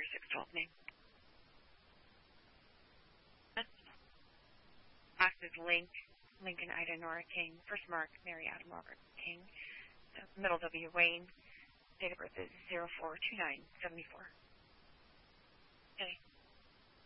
612 name. Last is Lincoln Ida Nora King. First Mark Mary Adam Robert King. Middle W Wayne. Date of birth is 042974. Okay.